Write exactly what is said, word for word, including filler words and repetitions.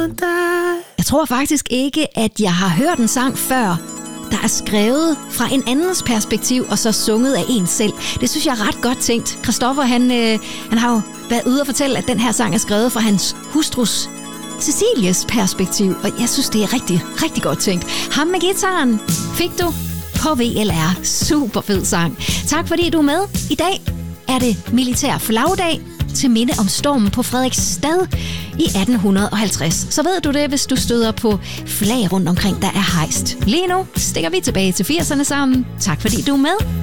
Jeg tror faktisk ikke, at jeg har hørt en sang før, der er skrevet fra en andens perspektiv, og så sunget af en selv. Det synes jeg er ret godt tænkt. Christoffer, han, øh, han har jo været ude og fortælle, at den her sang er skrevet fra hans hustrus Cecilies perspektiv, og jeg synes, det er rigtig, rigtig godt tænkt. Ham med gitaren fik du på V L R. Super fed sang. Tak fordi du er med. I dag er det militær flagdag til minde om stormen på Frederiksstad i atten halvtreds. Så ved du det, hvis du støder på flag rundt omkring, der er hejst. Lige nu stikker vi tilbage til firserne sammen. Tak fordi du er med.